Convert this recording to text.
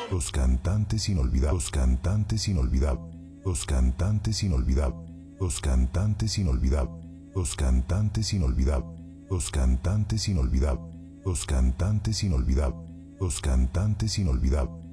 Los cantantes inolvidables. Los cantantes inolvidables. Los cantantes inolvidables. Los cantantes inolvidables. Los cantantes inolvidables. Los cantantes inolvidables. Los cantantes inolvidables. Los cantantes inolvidables.